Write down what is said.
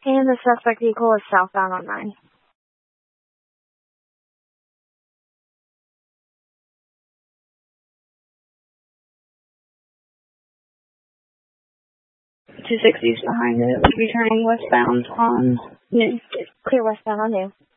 And the suspect vehicle is southbound on 9. 260 is behind it. We'll be turning westbound on New. Clear westbound on New.